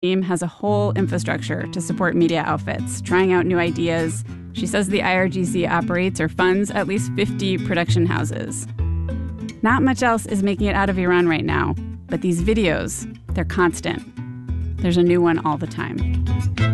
team has a whole infrastructure to support media outfits, trying out new ideas. She says the IRGC operates or funds at least 50 production houses. Not much else is making it out of Iran right now, but these videos, they're constant. There's a new one all the time.